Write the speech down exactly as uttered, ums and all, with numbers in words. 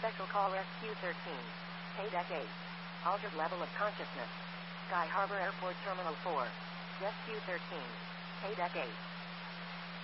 Special call S Q thirteen. Paydeck eight. Altered level of consciousness. Sky Harbor Airport Terminal four. S Q thirteen. Paydeck eight.